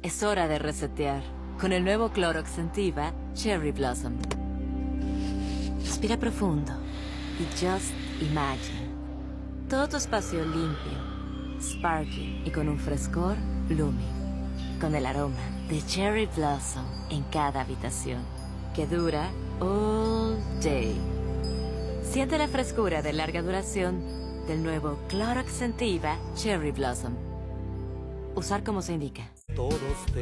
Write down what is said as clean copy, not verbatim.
Es hora de resetear con el nuevo Clorox Scentiva Cherry Blossom. Respira profundo y just imagine. Todo tu espacio limpio, sparkly y con un frescor blooming. Con el aroma de Cherry Blossom en cada habitación, que dura all day. Siente la frescura de larga duración del nuevo Clorox Scentiva Cherry Blossom. Usar como se indica. Todos